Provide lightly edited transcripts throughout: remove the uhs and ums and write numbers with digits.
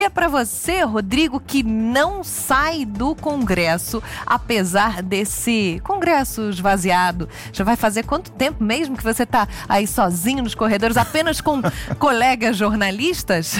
Para você, Rodrigo, que não sai do Congresso, apesar desse Congresso esvaziado. Já vai fazer quanto tempo mesmo que você está aí sozinho nos corredores, apenas com colegas jornalistas?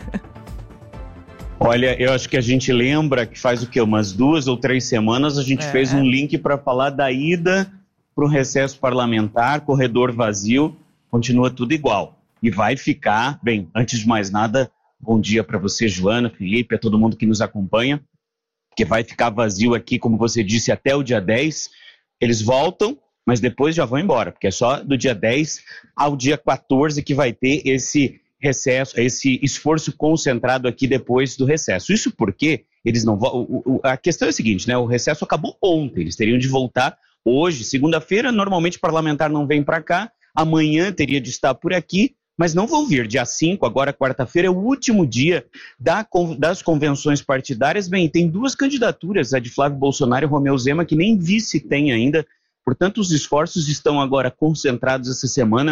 Olha, eu acho que a gente lembra que faz o quê? Umas 2 ou 3 semanas a gente fez um link para falar da ida para o recesso parlamentar, corredor vazio, continua tudo igual. E vai ficar, bem, antes de mais nada, bom dia para você, Joana, Felipe, a todo mundo que nos acompanha, que vai ficar vazio aqui, como você disse, até o dia 10. Eles voltam, mas depois já vão embora, porque é só do dia 10 ao dia 14 que vai ter esse recesso, esse esforço concentrado aqui depois do recesso. Isso porque eles não vão... A questão é a seguinte, né? O recesso acabou ontem, eles teriam de voltar hoje, segunda-feira. Normalmente o parlamentar não vem para cá, amanhã teria de estar por aqui, mas não vão vir. Dia 5, agora quarta-feira, é o último dia das convenções partidárias. Bem, tem 2 candidaturas, a de Flávio Bolsonaro e Romeu Zema, que nem vice tem ainda. Portanto, os esforços estão agora concentrados essa semana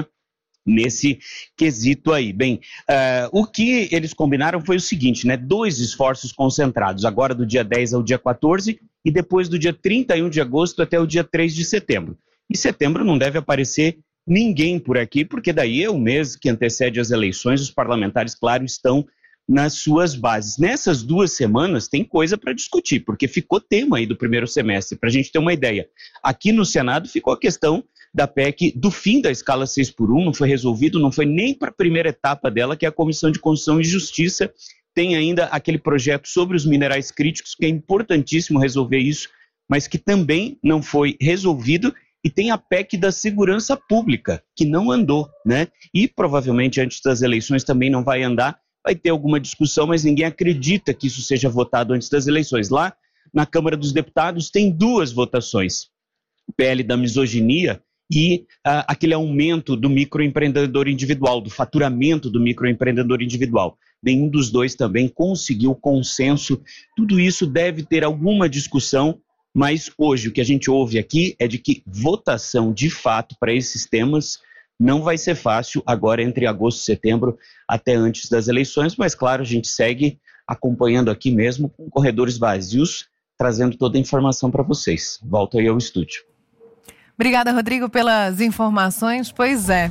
nesse quesito aí. Bem, o que eles combinaram foi o seguinte, né? 2 esforços concentrados, agora do dia 10 ao dia 14 e depois do dia 31 de agosto até o dia 3 de setembro. E setembro não deve aparecer ninguém por aqui, porque daí é o mês que antecede as eleições, os parlamentares, claro, estão nas suas bases. Nessas 2 semanas tem coisa para discutir, porque ficou tema aí do primeiro semestre, para a gente ter uma ideia. Aqui no Senado ficou a questão da PEC do fim da escala 6x1, não foi resolvido, não foi nem para a primeira etapa dela, que é a Comissão de Constituição e Justiça. Tem ainda aquele projeto sobre os minerais críticos, que é importantíssimo resolver isso, mas que também não foi resolvido. E tem a PEC da segurança pública, que não andou, né? E provavelmente antes das eleições também não vai andar, vai ter alguma discussão, mas ninguém acredita que isso seja votado antes das eleições. Lá na Câmara dos Deputados tem 2 votações, o PL da misoginia e aquele aumento do microempreendedor individual, do faturamento do microempreendedor individual. Nenhum dos 2 também conseguiu consenso. Tudo isso deve ter alguma discussão, mas hoje o que a gente ouve aqui é de que votação de fato para esses temas não vai ser fácil agora entre agosto e setembro, até antes das eleições, mas claro, a gente segue acompanhando aqui mesmo com corredores vazios, trazendo toda a informação para vocês. Volto aí ao estúdio. Obrigada, Rodrigo, pelas informações. Pois é,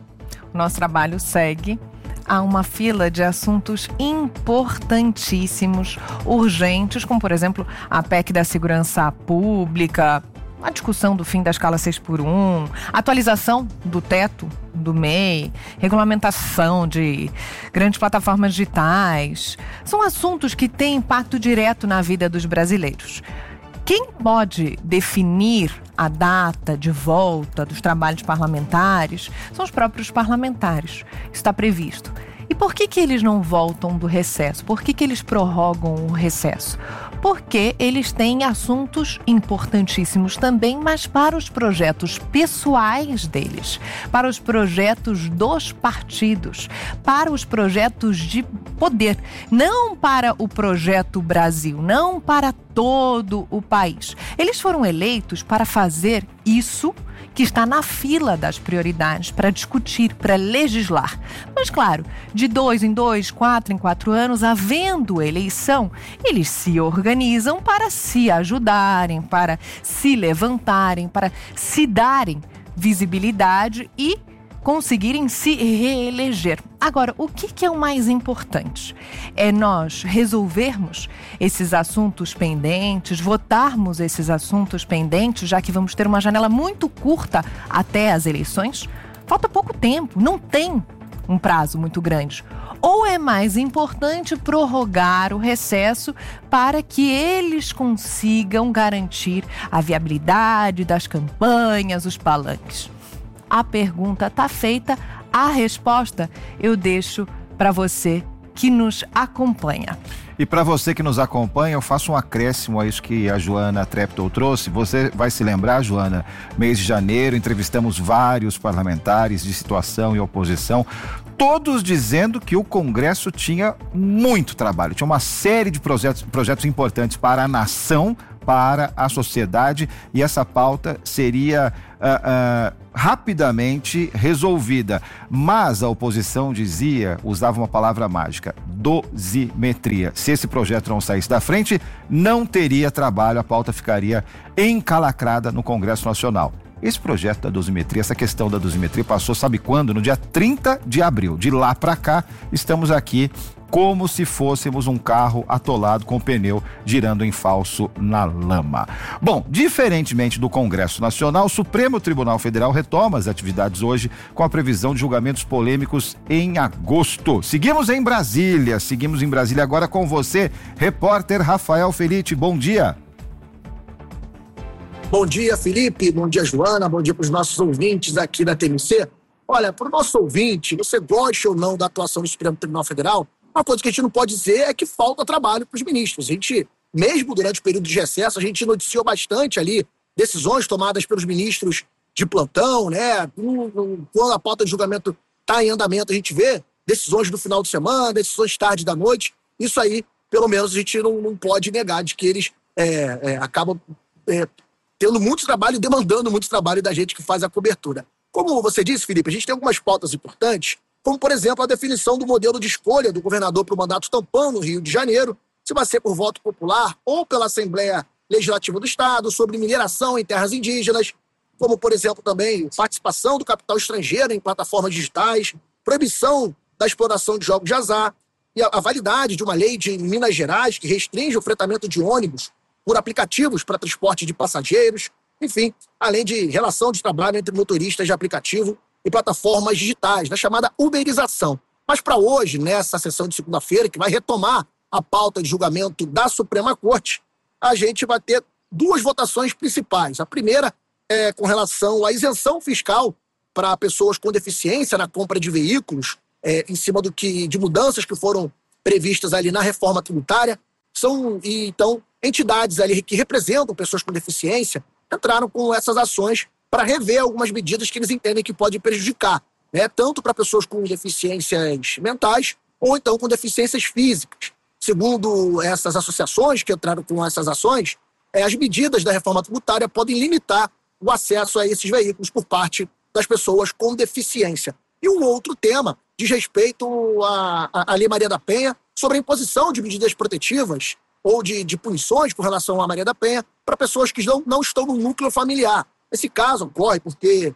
o nosso trabalho segue. Há uma fila de assuntos importantíssimos, urgentes, como, por exemplo, a PEC da segurança pública, a discussão do fim da escala 6x1, atualização do teto do MEI, regulamentação de grandes plataformas digitais. São assuntos que têm impacto direto na vida dos brasileiros. Quem pode definir a data de volta dos trabalhos parlamentares são os próprios parlamentares. Isso está previsto. E por que eles não voltam do recesso? Por que eles prorrogam o recesso? Porque eles têm assuntos importantíssimos também, mas para os projetos pessoais deles, para os projetos dos partidos, para os projetos de poder, não para o projeto Brasil, não para todo o país. Eles foram eleitos para fazer isso que está na fila das prioridades, para discutir, para legislar. Mas, claro, de 2 em 2, 4 em 4 anos, havendo eleição, eles se organizam para se ajudarem, para se levantarem, para se darem visibilidade e conseguirem se reeleger. Agora, o que é o mais importante? É nós resolvermos esses assuntos pendentes, votarmos esses assuntos pendentes, já que vamos ter uma janela muito curta até as eleições. Falta pouco tempo, não tem um prazo muito grande. Ou é mais importante prorrogar o recesso para que eles consigam garantir a viabilidade das campanhas, os palanques? A pergunta está feita, a resposta eu deixo para você que nos acompanha. E para você que nos acompanha, eu faço um acréscimo a isso que a Joana Treptow trouxe. Você vai se lembrar, Joana, mês de janeiro, entrevistamos vários parlamentares de situação e oposição, todos dizendo que o Congresso tinha muito trabalho, tinha uma série de projetos importantes para a nação, para a sociedade e essa pauta seria rapidamente resolvida. Mas a oposição usava uma palavra mágica: dosimetria. Se esse projeto não saísse da frente, não teria trabalho, a pauta ficaria encalacrada no Congresso Nacional. Esse projeto da dosimetria, essa questão da dosimetria passou, sabe quando? No dia 30 de abril. De lá para cá, estamos aqui como se fôssemos um carro atolado com o pneu girando em falso na lama. Bom, diferentemente do Congresso Nacional, o Supremo Tribunal Federal retoma as atividades hoje com a previsão de julgamentos polêmicos em agosto. Seguimos em Brasília agora com você, repórter Rafael Felitti. Bom dia. Bom dia, Felipe. Bom dia, Joana. Bom dia para os nossos ouvintes aqui da TMC. Olha, para o nosso ouvinte, você gosta ou não da atuação do Supremo Tribunal Federal, uma coisa que a gente não pode dizer é que falta trabalho para os ministros. A gente, mesmo durante o período de recesso, a gente noticiou bastante ali decisões tomadas pelos ministros de plantão, né? Quando a pauta de julgamento está em andamento, a gente vê decisões do final de semana, decisões tarde da noite. Isso aí, pelo menos, a gente não pode negar de que eles acabam tendo muito trabalho e demandando muito trabalho da gente que faz a cobertura. Como você disse, Felipe, a gente tem algumas pautas importantes, como, por exemplo, a definição do modelo de escolha do governador para o mandato tampão no Rio de Janeiro, se vai ser por voto popular ou pela Assembleia Legislativa do Estado, sobre mineração em terras indígenas, como, por exemplo, também participação do capital estrangeiro em plataformas digitais, proibição da exploração de jogos de azar e a validade de uma lei de Minas Gerais que restringe o fretamento de ônibus por aplicativos para transporte de passageiros, enfim, além de relação de trabalho entre motoristas de aplicativo e plataformas digitais, na chamada uberização. Mas para hoje, nessa sessão de segunda-feira, que vai retomar a pauta de julgamento da Suprema Corte, a gente vai ter duas votações principais. A primeira é com relação à isenção fiscal para pessoas com deficiência na compra de veículos, em cima de mudanças que foram previstas ali na reforma tributária. Então, entidades ali que representam pessoas com deficiência entraram com essas ações para rever algumas medidas que eles entendem que podem prejudicar, né? Tanto para pessoas com deficiências mentais ou então com deficiências físicas. Segundo essas associações que entraram com essas ações, as medidas da reforma tributária podem limitar o acesso a esses veículos por parte das pessoas com deficiência. E um outro tema diz respeito à Lei Maria da Penha sobre a imposição de medidas protetivas ou de punições com relação à Maria da Penha para pessoas que não estão no núcleo familiar. Esse caso ocorre porque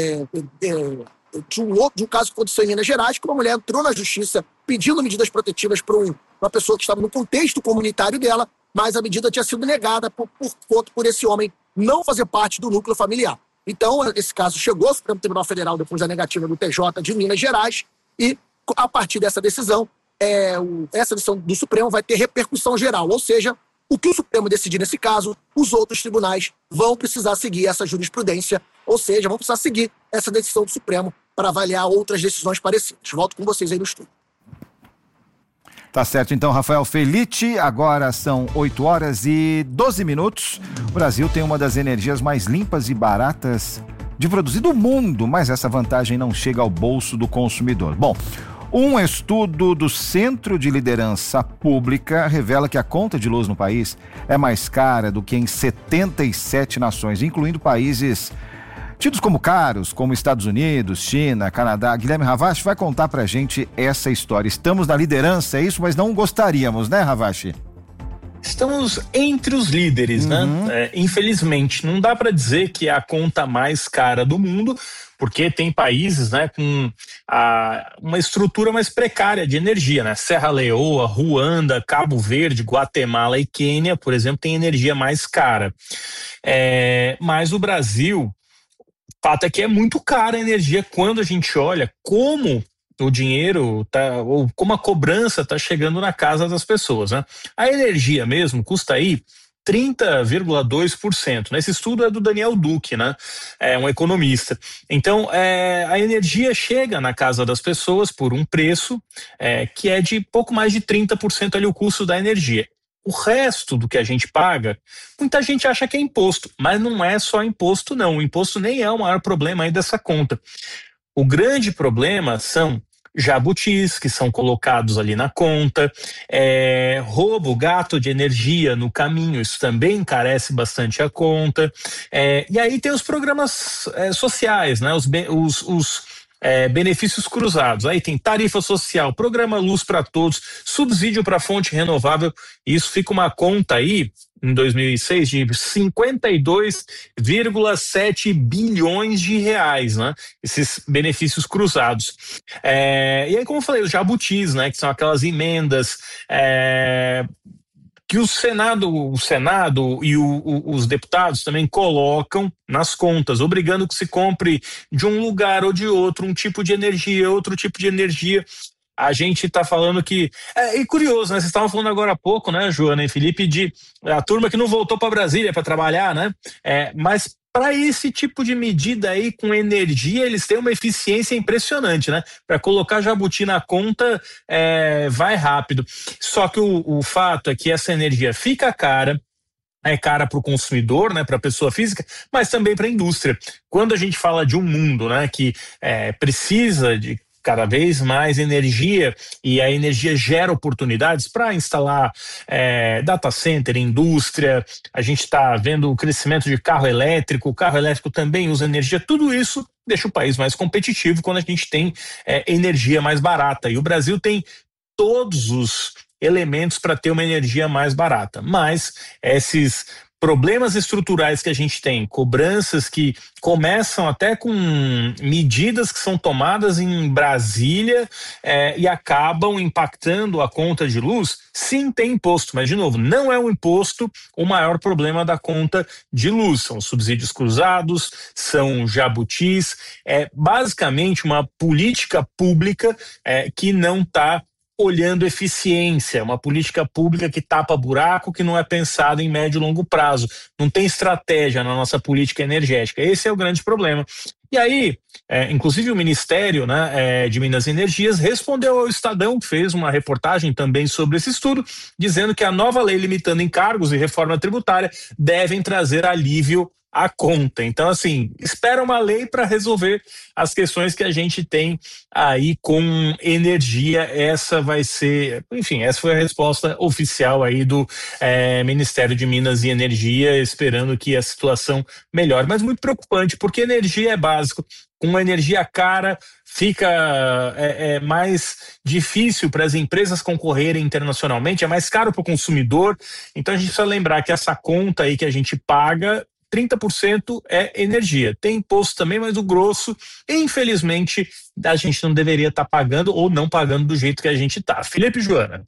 de um caso que aconteceu em Minas Gerais, que uma mulher entrou na justiça pedindo medidas protetivas para uma pessoa que estava no contexto comunitário dela, mas a medida tinha sido negada por esse homem não fazer parte do núcleo familiar. Então, esse caso chegou ao Supremo Tribunal Federal depois da negativa do TJ de Minas Gerais e, a partir dessa decisão, essa decisão do Supremo vai ter repercussão geral, ou seja, o que o Supremo decidir nesse caso, os outros tribunais vão precisar seguir essa jurisprudência, ou seja, vão precisar seguir essa decisão do Supremo para avaliar outras decisões parecidas. Volto com vocês aí no estúdio. Tá certo, então, Rafael Felitti, agora são 8h12. O Brasil tem uma das energias mais limpas e baratas de produzir do mundo, mas essa vantagem não chega ao bolso do consumidor. Bom, um estudo do Centro de Liderança Pública revela que a conta de luz no país é mais cara do que em 77 nações, incluindo países tidos como caros, como Estados Unidos, China, Canadá. Guilherme Ravache vai contar pra gente essa história. Estamos na liderança, é isso, mas não gostaríamos, né, Ravache? Estamos entre os líderes, né? Infelizmente, não dá para dizer que é a conta mais cara do mundo, porque tem países, né, com uma estrutura mais precária de energia, né? Serra Leoa, Ruanda, Cabo Verde, Guatemala e Quênia, por exemplo, tem energia mais cara. Mas o Brasil, o fato é que é muito cara a energia quando a gente olha como o dinheiro ou como a cobrança está chegando na casa das pessoas, né? A energia mesmo custa aí 30,2%. Esse estudo é do Daniel Duque, né? É um economista. Então, a energia chega na casa das pessoas por um preço que é de pouco mais de 30% ali o custo da energia. O resto do que a gente paga, muita gente acha que é imposto, mas não é só imposto, não. O imposto nem é o maior problema aí dessa conta. O grande problema são jabutis que são colocados ali na conta, roubo, gato de energia no caminho, isso também encarece bastante a conta, e aí tem os programas sociais, né? Os benefícios cruzados, aí tem tarifa social, programa Luz para Todos, subsídio para fonte renovável, isso fica uma conta aí em 2006 de 52,7 bilhões de reais, né? Esses benefícios cruzados. E aí, como eu falei, os jabutis, né? Que são aquelas emendas que o Senado e os deputados também colocam nas contas, obrigando que se compre de um lugar ou de outro um tipo de energia, outro tipo de energia. A gente está falando que... E curioso, né? Vocês estavam falando agora há pouco, né, Joana e Felipe, de a turma que não voltou para Brasília para trabalhar, né? Mas para esse tipo de medida aí com energia, eles têm uma eficiência impressionante, né? Para colocar jabuti na conta, vai rápido. Só que o fato é que essa energia fica cara, é cara para o consumidor, né, para a pessoa física, mas também para a indústria. Quando a gente fala de um mundo, né, que precisa de cada vez mais energia, e a energia gera oportunidades para instalar data center, indústria, a gente está vendo o crescimento de carro elétrico, o carro elétrico também usa energia, tudo isso deixa o país mais competitivo quando a gente tem energia mais barata, e o Brasil tem todos os elementos para ter uma energia mais barata, mas esses problemas estruturais que a gente tem, cobranças que começam até com medidas que são tomadas em Brasília e acabam impactando a conta de luz, sim, tem imposto, mas de novo, não é o imposto o maior problema da conta de luz, são subsídios cruzados, são jabutis, basicamente uma política pública que não está olhando eficiência, uma política pública que tapa buraco, que não é pensada em médio e longo prazo, não tem estratégia na nossa política energética, esse é o grande problema. E aí, inclusive o Ministério, né, de Minas e Energias respondeu ao Estadão, que fez uma reportagem também sobre esse estudo, dizendo que a nova lei limitando encargos e reforma tributária devem trazer alívio à conta. Então, assim, espera uma lei para resolver as questões que a gente tem aí com energia. Essa vai ser, enfim, essa foi a resposta oficial aí do Ministério de Minas e Energia, esperando que a situação melhore. Mas muito preocupante, porque energia é básico. Com energia cara, fica mais difícil para as empresas concorrerem internacionalmente, é mais caro para o consumidor. Então a gente precisa lembrar que essa conta aí que a gente paga, 30% é energia. Tem imposto também, mas o grosso, infelizmente, a gente não deveria estar pagando ou não pagando do jeito que a gente está. Felipe e Joana.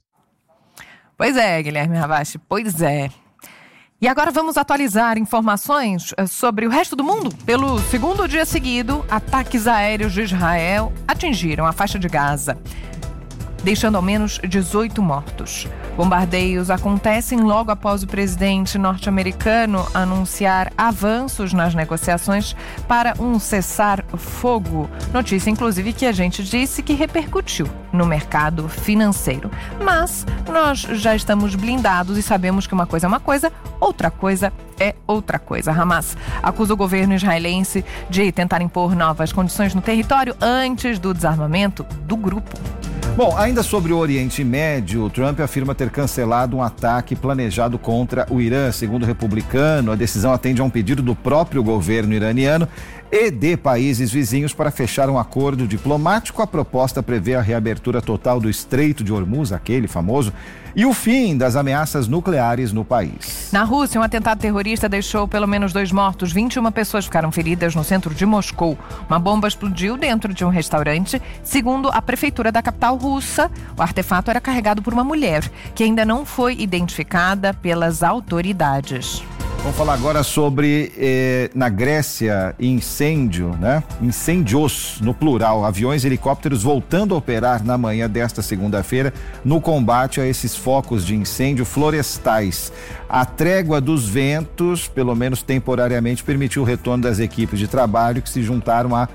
Pois é, Guilherme Ravache, pois é. E agora vamos atualizar informações sobre o resto do mundo. Pelo segundo dia seguido, ataques aéreos de Israel atingiram a faixa de Gaza, deixando ao menos 18 mortos. Bombardeios acontecem logo após o presidente norte-americano anunciar avanços nas negociações para um cessar-fogo. Notícia, inclusive, que a gente disse que repercutiu no mercado financeiro. Mas nós já estamos blindados e sabemos que uma coisa é uma coisa, outra coisa é outra coisa. Hamas acusa o governo israelense de tentar impor novas condições no território antes do desarmamento do grupo. Bom, ainda sobre o Oriente Médio, Trump afirma ter cancelado um ataque planejado contra o Irã. Segundo o republicano, a decisão atende a um pedido do próprio governo iraniano e de países vizinhos para fechar um acordo diplomático. A proposta prevê a reabertura total do Estreito de Hormuz, aquele famoso, e o fim das ameaças nucleares no país. Na Rússia, um atentado terrorista deixou pelo menos 2 mortos, 21 pessoas ficaram feridas no centro de Moscou. Uma bomba explodiu dentro de um restaurante. Segundo a prefeitura da capital russa, o artefato era carregado por uma mulher, que ainda não foi identificada pelas autoridades. Vamos falar agora sobre, na Grécia, incêndio, né? Incêndios, no plural. Aviões e helicópteros voltando a operar na manhã desta segunda-feira no combate a esses focos de incêndio florestais. A trégua dos ventos, pelo menos temporariamente, permitiu o retorno das equipes de trabalho que se juntaram a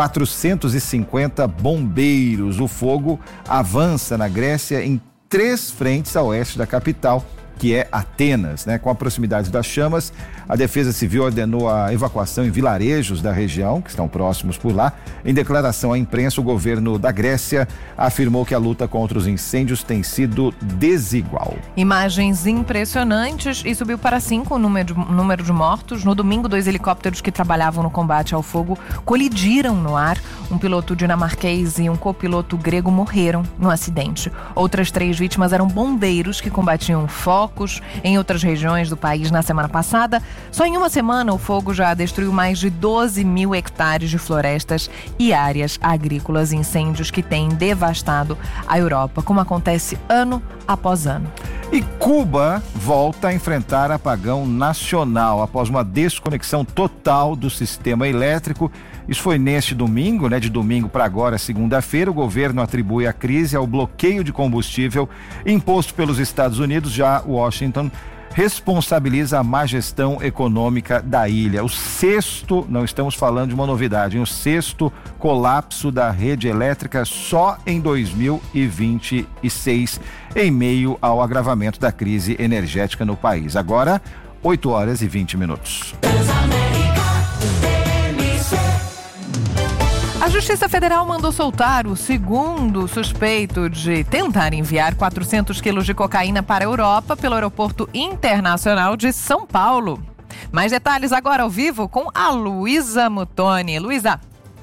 450 bombeiros. O fogo avança na Grécia em 3 frentes a oeste da capital, que é Atenas, né? Com a proximidade das chamas, a Defesa Civil ordenou a evacuação em vilarejos da região, que estão próximos por lá. Em declaração à imprensa, o governo da Grécia afirmou que a luta contra os incêndios tem sido desigual. Imagens impressionantes e subiu para 5 o número de mortos. No domingo, 2 helicópteros que trabalhavam no combate ao fogo colidiram no ar. Um piloto dinamarquês e um copiloto grego morreram no acidente. Outras 3 vítimas eram bombeiros que combatiam focos em outras regiões do país na semana passada. Só em uma semana, o fogo já destruiu mais de 12 mil hectares de florestas e áreas agrícolas, incêndios que têm devastado a Europa, como acontece ano após ano. E Cuba volta a enfrentar apagão nacional após uma desconexão total do sistema elétrico. Isso foi neste domingo, de domingo para agora, segunda-feira. O governo atribui a crise ao bloqueio de combustível imposto pelos Estados Unidos. Já Washington responsabiliza a má gestão econômica da ilha. O sexto, não estamos falando de uma novidade, o sexto colapso da rede elétrica só em 2026, em meio ao agravamento da crise energética no país. Agora, 8h20. A Justiça Federal mandou soltar o segundo suspeito de tentar enviar 400 quilos de cocaína para a Europa pelo Aeroporto Internacional de São Paulo. Mais detalhes agora ao vivo com a Luísa Muttoni. Luísa.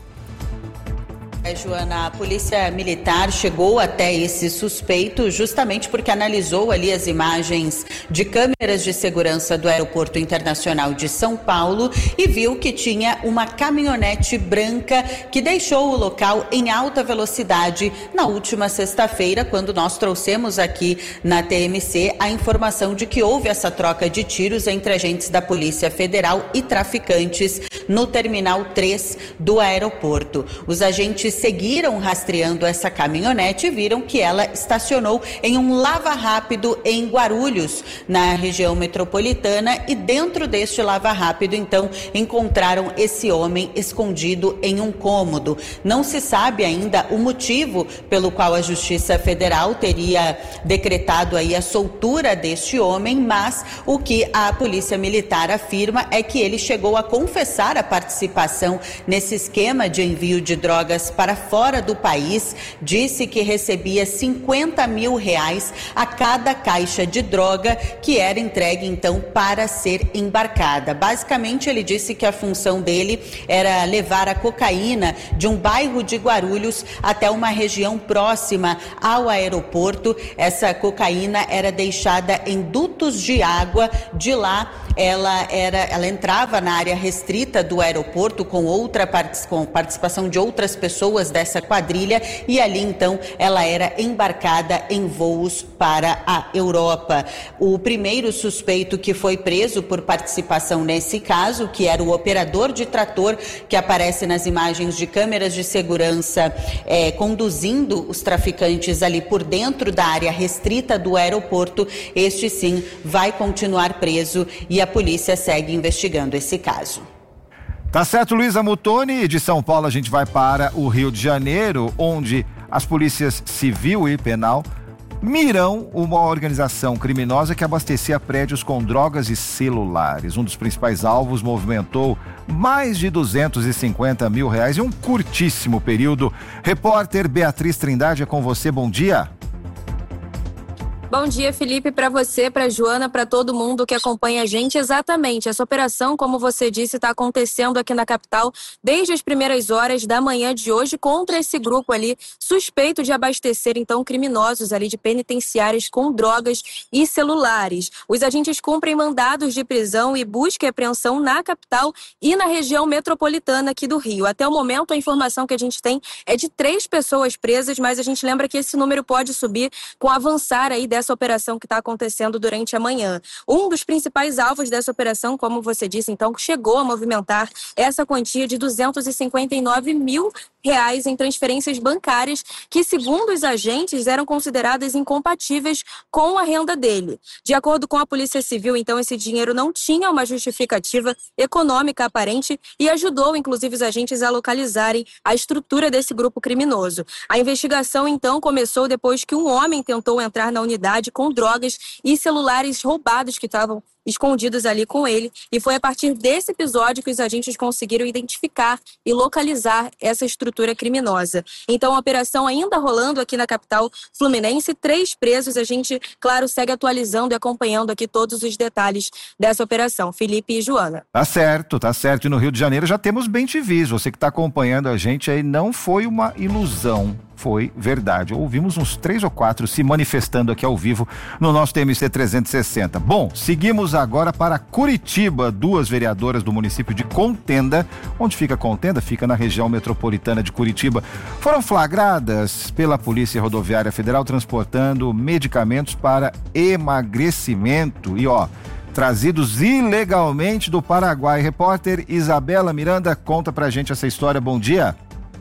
Joana, a Polícia Militar chegou até esse suspeito justamente porque analisou ali as imagens de câmeras de segurança do Aeroporto Internacional de São Paulo e viu que tinha uma caminhonete branca que deixou o local em alta velocidade na última sexta-feira, quando nós trouxemos aqui na TMC a informação de que houve essa troca de tiros entre agentes da Polícia Federal e traficantes no Terminal 3 do aeroporto. Os agentes seguiram rastreando essa caminhonete e viram que ela estacionou em um lava-rápido em Guarulhos, na região metropolitana, e dentro deste lava-rápido, então, encontraram esse homem escondido em um cômodo. Não se sabe ainda o motivo pelo qual a Justiça Federal teria decretado aí a soltura deste homem, mas o que a Polícia Militar afirma é que ele chegou a confessar a participação nesse esquema de envio de drogas para fora do país, disse que recebia R$50 mil a cada caixa de droga que era entregue então para ser embarcada. Basicamente, ele disse que a função dele era levar a cocaína de um bairro de Guarulhos até uma região próxima ao aeroporto. Essa cocaína era deixada em dutos de água. De lá ela entrava na área restrita do aeroporto com participação de outras pessoas dessa quadrilha, e ali então ela era embarcada em voos para a Europa. O primeiro suspeito que foi preso por participação nesse caso, que era o operador de trator que aparece nas imagens de câmeras de segurança conduzindo os traficantes ali por dentro da área restrita do aeroporto, este sim vai continuar preso e a polícia segue investigando esse caso. Tá certo, Luísa Muttoni. De São Paulo a gente vai para o Rio de Janeiro, onde as polícias civil e penal miram uma organização criminosa que abastecia prédios com drogas e celulares. Um dos principais alvos movimentou mais de R$250 mil em um curtíssimo período. Repórter Beatriz Trindade, é com você, bom dia. Bom dia, Felipe, para você, para Joana, para todo mundo que acompanha a gente. Exatamente, essa operação, como você disse, está acontecendo aqui na capital desde as primeiras horas da manhã de hoje contra esse grupo ali suspeito de abastecer, então, criminosos ali de penitenciárias com drogas e celulares. Os agentes cumprem mandados de prisão e busca e apreensão na capital e na região metropolitana aqui do Rio. Até o momento, a informação que a gente tem é de 3 pessoas presas, mas a gente lembra que esse número pode subir com o avançar aí dessa operação que está acontecendo durante a manhã. Um dos principais alvos dessa operação, como você disse, então, chegou a movimentar essa quantia de R$259 mil em transferências bancárias que, segundo os agentes, eram consideradas incompatíveis com a renda dele. De acordo com a Polícia Civil, então, esse dinheiro não tinha uma justificativa econômica aparente e ajudou, inclusive, os agentes a localizarem a estrutura desse grupo criminoso. A investigação, então, começou depois que um homem tentou entrar na unidade identidade com drogas e celulares roubados que estavam escondidos ali com ele, e foi a partir desse episódio que os agentes conseguiram identificar e localizar essa estrutura criminosa. Então, a operação ainda rolando aqui na capital fluminense, 3 presos, a gente, claro, segue atualizando e acompanhando aqui todos os detalhes dessa operação. Felipe e Joana. Tá certo. E no Rio de Janeiro já temos bem-te-vis. Você que está acompanhando a gente aí, não foi uma ilusão, foi verdade. Ouvimos uns 3 ou 4 se manifestando aqui ao vivo no nosso TMC 360. Bom, seguimos agora para Curitiba. 2 vereadoras do município de Contenda, onde fica Contenda, fica na região metropolitana de Curitiba, foram flagradas pela Polícia Rodoviária Federal transportando medicamentos para emagrecimento e trazidos ilegalmente do Paraguai. Repórter Isabela Miranda conta pra gente essa história. Bom dia.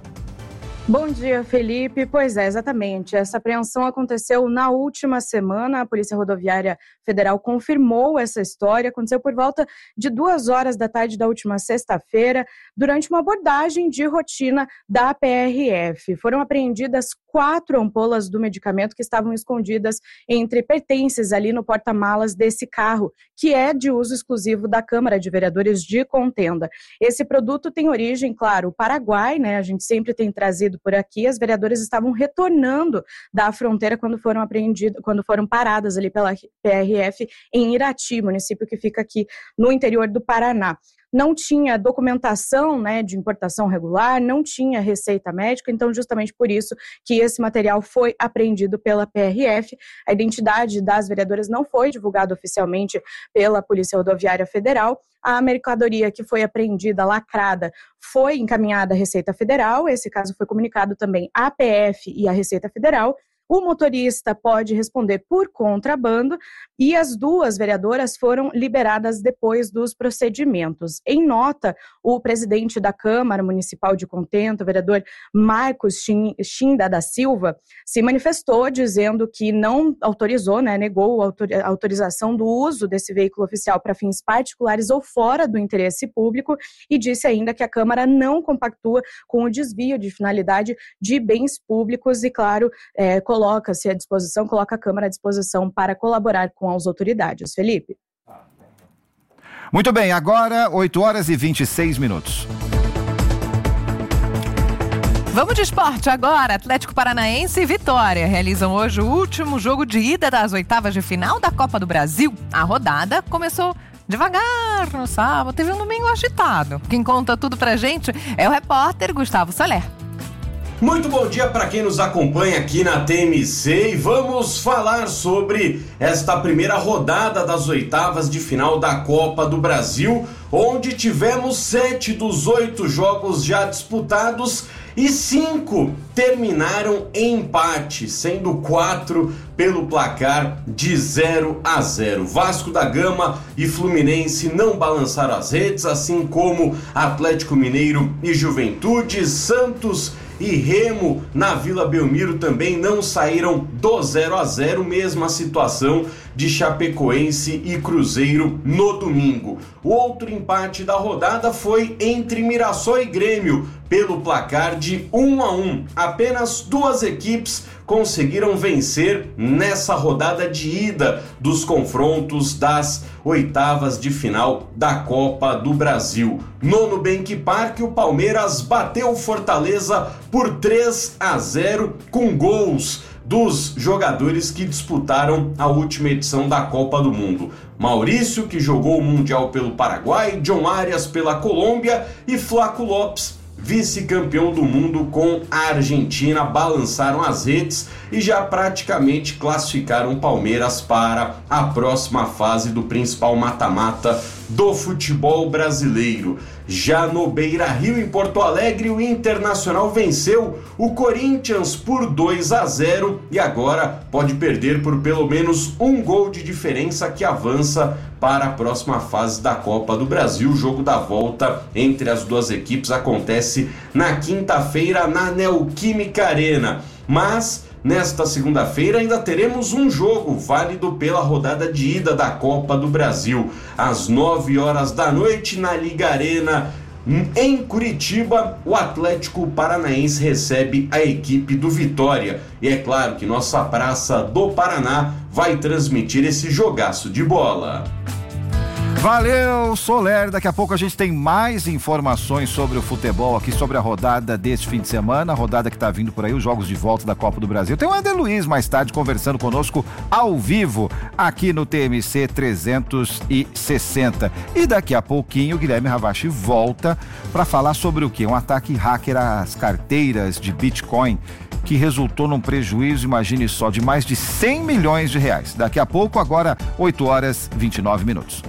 Bom dia, Felipe. Pois é, exatamente. Essa apreensão aconteceu na última semana. A Polícia Rodoviária Federal confirmou essa história. Aconteceu por volta de 2h da tarde da última sexta-feira, durante uma abordagem de rotina da PRF. Foram apreendidas 4 ampolas do medicamento que estavam escondidas entre pertences ali no porta-malas desse carro, que é de uso exclusivo da Câmara de Vereadores de Contenda. Esse produto tem origem, claro, Paraguai, né? A gente sempre tem trazido por aqui. As vereadoras estavam retornando da fronteira quando foram paradas ali pela PRF em Irati, município que fica aqui no interior do Paraná. Não tinha documentação, né, de importação regular, não tinha receita médica, então justamente por isso que esse material foi apreendido pela PRF. A identidade das vereadoras não foi divulgada oficialmente pela Polícia Rodoviária Federal. A mercadoria que foi apreendida, lacrada, foi encaminhada à Receita Federal. Esse caso foi comunicado também à PF e à Receita Federal. O motorista pode responder por contrabando e as 2 vereadoras foram liberadas depois dos procedimentos. Em nota, o presidente da Câmara Municipal de Contenda, o vereador Marcos Chinda da Silva, se manifestou dizendo que não autorizou, negou a autorização do uso desse veículo oficial para fins particulares ou fora do interesse público e disse ainda que a Câmara não compactua com o desvio de finalidade de bens públicos e, claro, coloca-se à disposição, coloca a Câmara à disposição para colaborar com as autoridades. Felipe. Muito bem, agora 8h26. Vamos de esporte agora. Atlético Paranaense e Vitória realizam hoje o último jogo de ida das 8ª de final da Copa do Brasil. A rodada começou devagar no sábado, teve um domingo agitado. Quem conta tudo pra gente é o repórter Gustavo Soler. Muito bom dia para quem nos acompanha aqui na TMC e vamos falar sobre esta primeira rodada das 8ª de final da Copa do Brasil, onde tivemos 7 dos 8 jogos já disputados e 5 terminaram em empate, sendo 4 pelo placar de 0-0. Vasco da Gama e Fluminense não balançaram as redes, assim como Atlético Mineiro e Juventude. Santos e Remo na Vila Belmiro também não saíram do 0-0, mesma situação de Chapecoense e Cruzeiro no domingo. O outro empate da rodada foi entre Mirassol e Grêmio, pelo placar de 1-1. Apenas 2 equipes conseguiram vencer nessa rodada de ida dos confrontos das 8ª de final da Copa do Brasil. No Nubank Park, o Palmeiras bateu o Fortaleza por 3-0 com gols dos jogadores que disputaram a última edição da Copa do Mundo. Maurício, que jogou o Mundial pelo Paraguai, John Arias pela Colômbia e Flaco Lopes, vice-campeão do mundo com a Argentina, balançaram as redes e já praticamente classificaram o Palmeiras para a próxima fase do principal mata-mata do futebol brasileiro. Já no Beira-Rio, em Porto Alegre, o Internacional venceu o Corinthians por 2-0 e agora pode perder por pelo menos 1 gol de diferença, que avança para a próxima fase da Copa do Brasil. O jogo da volta entre as 2 equipes acontece na quinta-feira na Neoquímica Arena. Mas nesta segunda-feira ainda teremos um jogo válido pela rodada de ida da Copa do Brasil. Às 9h da noite, na Liga Arena, Em Curitiba, o Atlético Paranaense recebe a equipe do Vitória. E é claro que nossa Praça do Paraná vai transmitir esse jogaço de bola. Valeu, Soler. Daqui a pouco a gente tem mais informações sobre o futebol aqui, sobre a rodada deste fim de semana, a rodada que está vindo por aí, os jogos de volta da Copa do Brasil. Tem o Ander Luiz mais tarde conversando conosco ao vivo aqui no TMC 360. E daqui a pouquinho o Guilherme Ravache volta para falar sobre o quê? Um ataque hacker às carteiras de Bitcoin que resultou num prejuízo, imagine só, de mais de 100 milhões de reais. Daqui a pouco, agora 8h29.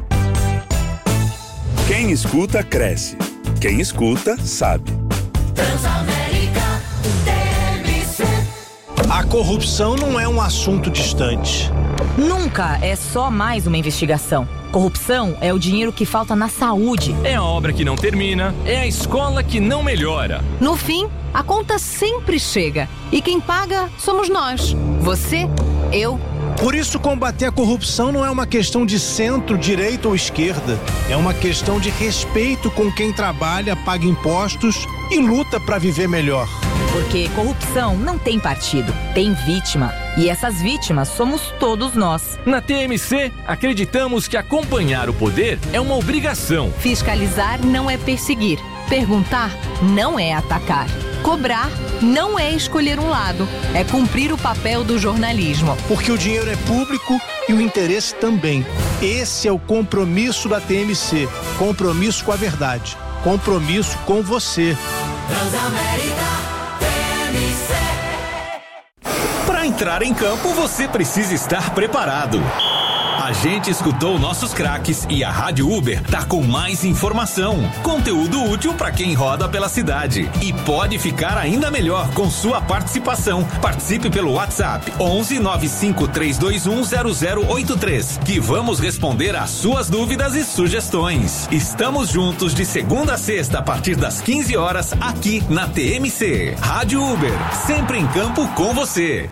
Quem escuta, cresce. Quem escuta, sabe. Transamérica TMC. A corrupção não é um assunto distante. Nunca é só mais uma investigação. Corrupção é o dinheiro que falta na saúde. É a obra que não termina, é a escola que não melhora. No fim, a conta sempre chega. E quem paga somos nós. Você, eu. Por isso, combater a corrupção não é uma questão de centro, direita ou esquerda. É uma questão de respeito com quem trabalha, paga impostos e luta para viver melhor. Porque corrupção não tem partido, tem vítima. E essas vítimas somos todos nós. Na TMC, acreditamos que acompanhar o poder é uma obrigação. Fiscalizar não é perseguir. Perguntar não é atacar. Cobrar não é escolher um lado, é cumprir o papel do jornalismo. Porque o dinheiro é público e o interesse também. Esse é o compromisso da TMC. Compromisso com a verdade. Compromisso com você. Transamérica TMC. Para entrar em campo, você precisa estar preparado. A gente escutou nossos craques e a Rádio Uber tá com mais informação, conteúdo útil para quem roda pela cidade. E pode ficar ainda melhor com sua participação. Participe pelo WhatsApp 11 95 321 0083, que vamos responder às suas dúvidas e sugestões. Estamos juntos de segunda a sexta a partir das 15 horas aqui na TMC. Rádio Uber, sempre em campo com você.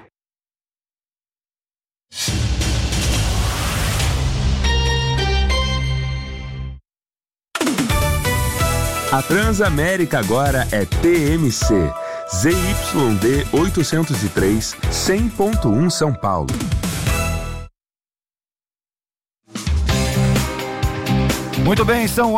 A Transamérica agora é TMC, ZYD 803, 100.1 São Paulo. Muito bem, são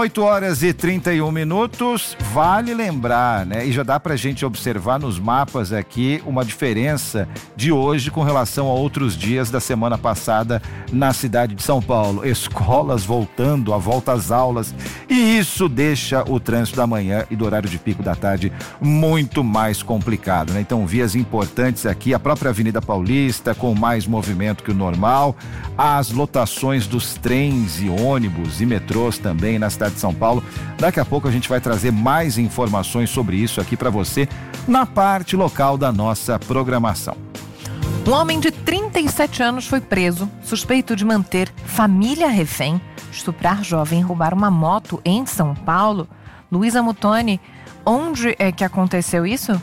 8h31. Vale lembrar, né? E já dá pra gente observar nos mapas aqui uma diferença de hoje com relação a outros dias da semana passada na cidade de São Paulo. Escolas voltando, a volta às aulas. E isso deixa o trânsito da manhã e do horário de pico da tarde muito mais complicado, né? Então, vias importantes aqui, a própria Avenida Paulista com mais movimento que o normal, as lotações dos trens e ônibus e metrôs também na cidade de São Paulo. Daqui a pouco a gente vai trazer mais informações sobre isso aqui para você na parte local da nossa programação. Um homem de 37 anos foi preso, suspeito de manter família refém, estuprar jovem e roubar uma moto em São Paulo. Luísa Mutoni, onde é que aconteceu isso?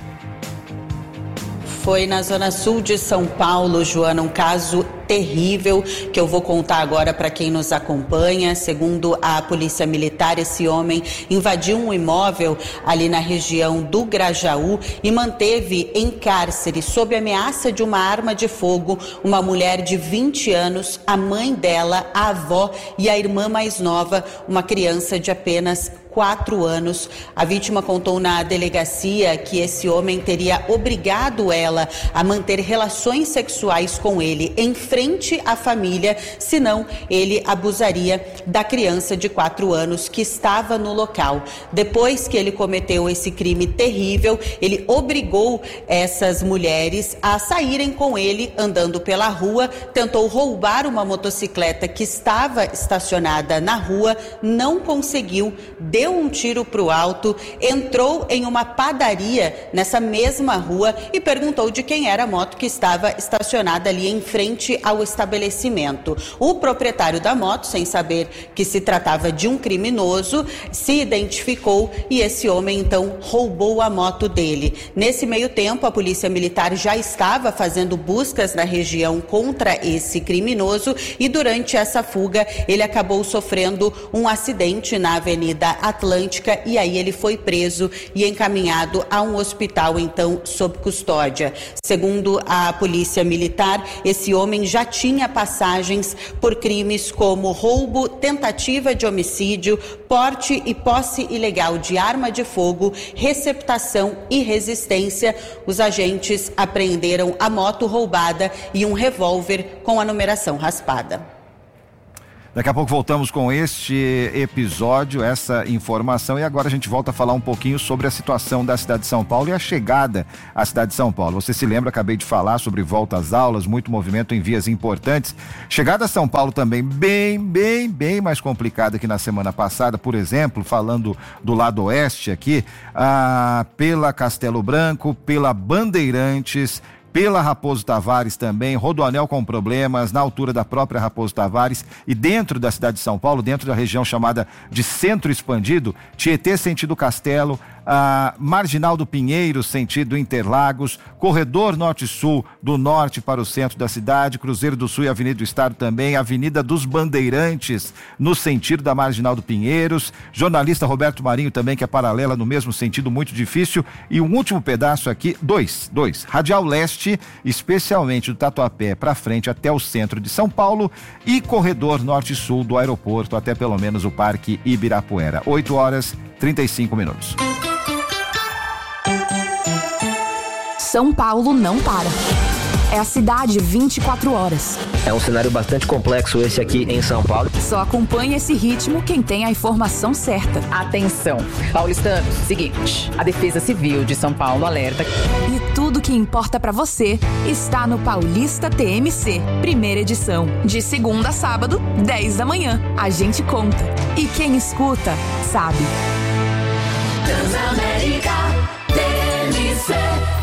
Foi na zona sul de São Paulo, Joana, um caso terrível que eu vou contar agora para quem nos acompanha. Segundo a Polícia Militar, esse homem invadiu um imóvel ali na região do Grajaú e manteve em cárcere, sob ameaça de uma arma de fogo, uma mulher de 20 anos, a mãe dela, a avó e a irmã mais nova, uma criança de apenas 4 anos. A vítima contou na delegacia que esse homem teria obrigado ela a manter relações sexuais com ele em frente à família, senão ele abusaria da criança de 4 anos que estava no local. Depois que ele cometeu esse crime terrível, ele obrigou essas mulheres a saírem com ele andando pela rua, tentou roubar uma motocicleta que estava estacionada na rua, não conseguiu, deu um tiro para o alto, entrou em uma padaria nessa mesma rua e perguntou de quem era a moto que estava estacionada ali em frente ao estabelecimento. O proprietário da moto, sem saber que se tratava de um criminoso, se identificou e esse homem então roubou a moto dele. Nesse meio tempo, a Polícia Militar já estava fazendo buscas na região contra esse criminoso e durante essa fuga ele acabou sofrendo um acidente na Avenida Atlântica e aí ele foi preso e encaminhado a um hospital então sob custódia. Segundo a Polícia Militar, esse homem já tinha passagens por crimes como roubo, tentativa de homicídio, porte e posse ilegal de arma de fogo, receptação e resistência. Os agentes apreenderam a moto roubada e um revólver com a numeração raspada. Daqui a pouco voltamos com este episódio, essa informação, e agora a gente volta a falar um pouquinho sobre a situação da cidade de São Paulo e a chegada à cidade de São Paulo. Você se lembra, acabei de falar sobre volta às aulas, muito movimento em vias importantes. Chegada a São Paulo também bem mais complicada que na semana passada, por exemplo, falando do lado oeste aqui, pela Castelo Branco, pela Bandeirantes, pela Raposo Tavares também, Rodoanel com problemas na altura da própria Raposo Tavares e dentro da cidade de São Paulo, dentro da região chamada de Centro Expandido, Tietê sentido Castelo, Marginal do Pinheiro sentido Interlagos, Corredor Norte-Sul do norte para o centro da cidade, Cruzeiro do Sul e Avenida do Estado também, Avenida dos Bandeirantes no sentido da Marginal do Pinheiros, Jornalista Roberto Marinho também, que é paralela no mesmo sentido, muito difícil, e um último pedaço aqui, dois, Radial Leste, especialmente do Tatuapé para frente até o centro de São Paulo, e Corredor Norte-Sul do aeroporto até pelo menos o Parque Ibirapuera. 8h35. São Paulo não para. É a cidade 24 horas. É um cenário bastante complexo esse aqui em São Paulo. Só acompanha esse ritmo quem tem a informação certa. Atenção, paulistanos, seguinte, a Defesa Civil de São Paulo alerta. E tudo que importa pra você está no Paulista TMC, primeira edição, de segunda a sábado, 10 da manhã. A gente conta. E quem escuta, sabe. Transamérica TMC.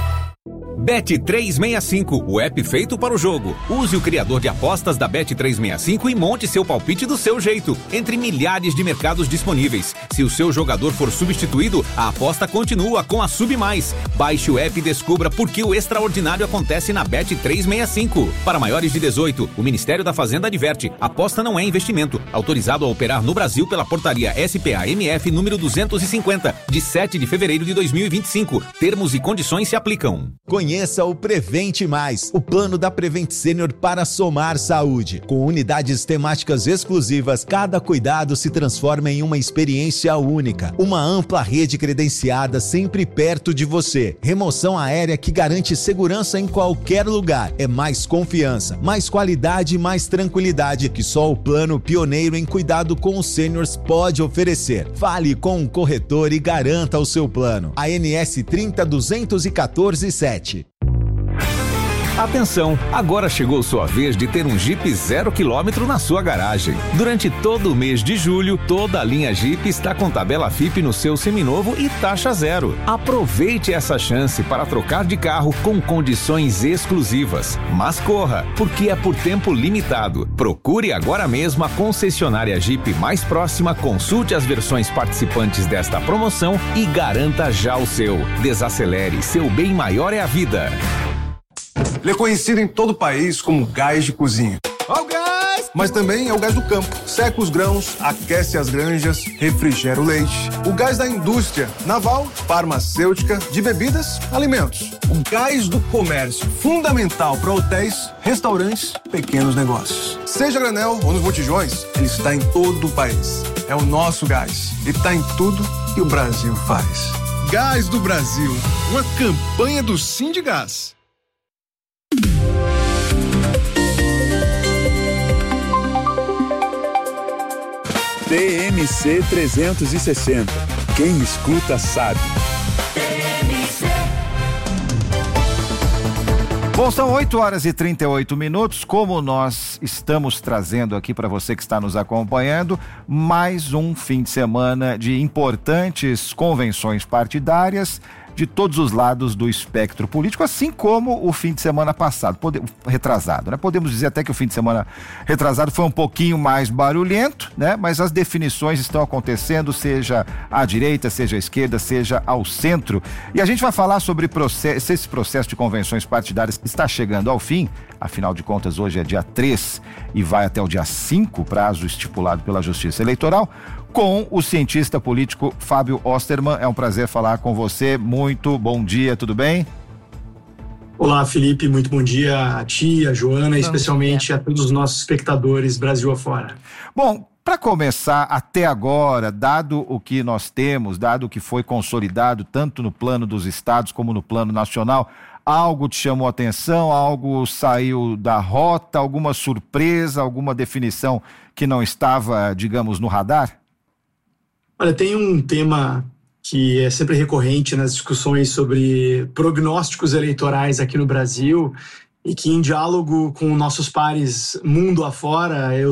Bet365, o app feito para o jogo. Use o criador de apostas da Bet365 e monte seu palpite do seu jeito, entre milhares de mercados disponíveis. Se o seu jogador for substituído, a aposta continua com a Sub+. Baixe o app e descubra por que o extraordinário acontece na Bet365. Para maiores de 18, o Ministério da Fazenda adverte: aposta não é investimento. Autorizado a operar no Brasil pela portaria SPA-MF número 250, de 7 de fevereiro de 2025. Termos e condições se aplicam. Conheça o Prevente Mais, o plano da Prevent Senior para somar saúde. Com unidades temáticas exclusivas, cada cuidado se transforma em uma experiência única. Uma ampla rede credenciada sempre perto de você. Remoção aérea que garante segurança em qualquer lugar. É mais confiança, mais qualidade e mais tranquilidade que só o plano pioneiro em cuidado com os sêniors pode oferecer. Fale com um corretor e garanta o seu plano. ANS 30.214.7. Atenção, agora chegou sua vez de ter um Jeep 0 km na sua garagem. Durante todo o mês de julho, toda a linha Jeep está com tabela FIP no seu seminovo e taxa zero. Aproveite essa chance para trocar de carro com condições exclusivas. Mas corra, porque é por tempo limitado. Procure agora mesmo a concessionária Jeep mais próxima, consulte as versões participantes desta promoção e garanta já o seu. Desacelere, seu bem maior é a vida. Ele é conhecido em todo o país como gás de cozinha. Ó o gás! Mas também é o gás do campo. Seca os grãos, aquece as granjas, refrigera o leite. O gás da indústria naval, farmacêutica, de bebidas, alimentos. O gás do comércio, fundamental para hotéis, restaurantes, pequenos negócios. Seja granel ou nos botijões, ele está em todo o país. É o nosso gás. E está em tudo que o Brasil faz. Gás do Brasil, uma campanha do Sindigás. TMC 360. Quem escuta sabe. Bom, são 8h38. Como nós estamos trazendo aqui para você que está nos acompanhando, mais um fim de semana de importantes convenções partidárias, de todos os lados do espectro político, assim como o fim de semana passado, retrasado, né? Podemos dizer até que o fim de semana retrasado foi um pouquinho mais barulhento, né? Mas as definições estão acontecendo, seja à direita, seja à esquerda, seja ao centro. E a gente vai falar sobre esse processo de convenções partidárias que está chegando ao fim. Afinal de contas, hoje é dia 3 e vai até o dia 5, prazo estipulado pela Justiça Eleitoral, com o cientista político Fábio Osterman. É um prazer falar com você. Muito bom dia, tudo bem? Olá, Felipe, muito bom dia a ti, a Joana, e especialmente a todos os nossos espectadores Brasil afora. Bom, para começar, até agora, dado o que nós temos, dado o que foi consolidado tanto no plano dos estados como no plano nacional, algo te chamou a atenção, algo saiu da rota, alguma surpresa, alguma definição que não estava, digamos, no radar? Olha, tem um tema que é sempre recorrente nas discussões sobre prognósticos eleitorais aqui no Brasil e que, em diálogo com nossos pares mundo afora, eu